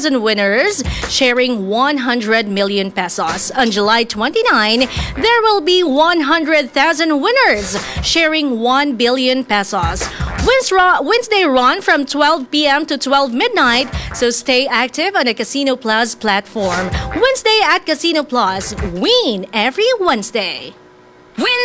100,000 winners sharing 100 million pesos. On July 29, there will be 100,000 winners sharing 1 billion pesos. Wednesday run from 12 p.m. to 12 midnight, so stay active on the Casino Plus platform. Wednesday at Casino Plus. Win every Wednesday.